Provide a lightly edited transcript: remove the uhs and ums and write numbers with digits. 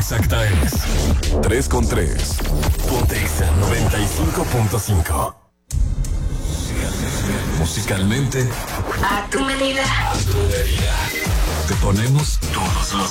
exacta es 3 con 3. Pontexa 95.5. Musicalmente, a tu medida. te ponemos todos los